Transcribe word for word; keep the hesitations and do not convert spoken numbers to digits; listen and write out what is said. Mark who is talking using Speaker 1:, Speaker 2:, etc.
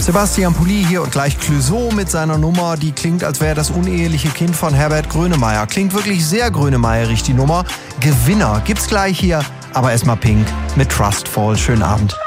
Speaker 1: Sebastian Pulli hier und gleich Clouseau mit seiner Nummer. Die klingt, als wäre das uneheliche Kind von Herbert Grönemeyer. Klingt wirklich sehr grönemeyerig, die Nummer. Gewinner gibt's gleich hier. Aber erstmal Pink mit Trustfall. Schönen Abend.